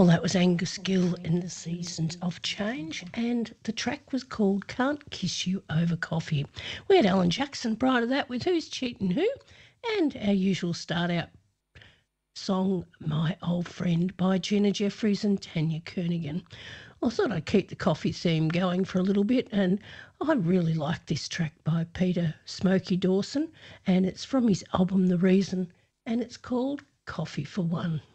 Well, that was Angus Gill in the Seasons of Change, and the track was called Can't Kiss You Over Coffee. We had Alan Jackson prior to that with Who's Cheating Who, and our usual start-out song, My Old Friend, by Gina Jeffries and Tanya Kernigan. I thought I'd keep the coffee theme going for a little bit, and I really like this track by Peter Smokey Dawson, and it's from his album The Reason, and it's called Coffee for One.